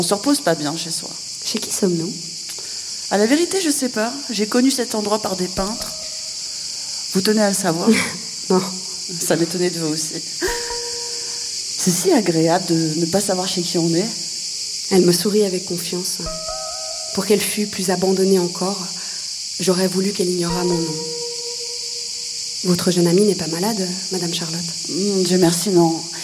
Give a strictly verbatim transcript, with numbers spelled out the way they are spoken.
On se repose pas bien chez soi. Chez qui sommes-nous? À la vérité, je sais pas. J'ai connu cet endroit par des peintres. Vous tenez à le savoir? Non. Ça m'étonnait de vous aussi. C'est si agréable de ne pas savoir chez qui on est. Elle me sourit avec confiance. Pour qu'elle fût plus abandonnée encore, j'aurais voulu qu'elle ignorât mon nom. Votre jeune amie n'est pas malade, Madame Charlotte? Mmh, Dieu merci, non.